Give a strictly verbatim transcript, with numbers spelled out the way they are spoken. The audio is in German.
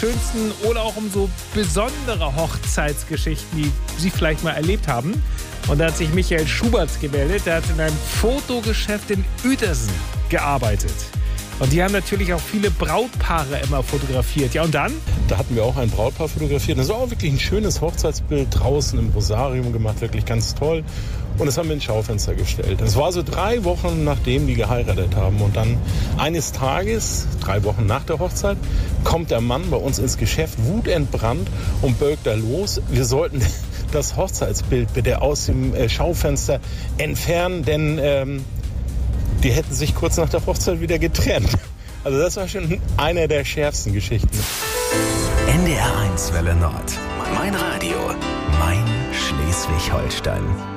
schönsten oder auch um so besondere Hochzeitsgeschichten, die Sie vielleicht mal erlebt haben. Und da hat sich Michael Schuberts gemeldet. Der hat in einem Fotogeschäft in Uetersen gearbeitet. Und die haben natürlich auch viele Brautpaare immer fotografiert. Ja, und dann? Da hatten wir auch ein Brautpaar fotografiert. Das war auch wirklich ein schönes Hochzeitsbild draußen im Rosarium gemacht. Wirklich ganz toll. Und das haben wir ins Schaufenster gestellt. Das war so drei Wochen, nachdem die geheiratet haben. Und dann eines Tages, drei Wochen nach der Hochzeit, kommt der Mann bei uns ins Geschäft, wutentbrannt und bölkt da los. Wir sollten das Hochzeitsbild bitte aus dem Schaufenster entfernen, denn ähm, die hätten sich kurz nach der Hochzeit wieder getrennt. Also das war schon eine der schärfsten Geschichten. N D R eins Welle Nord. Mein Radio. Mein Schleswig-Holstein.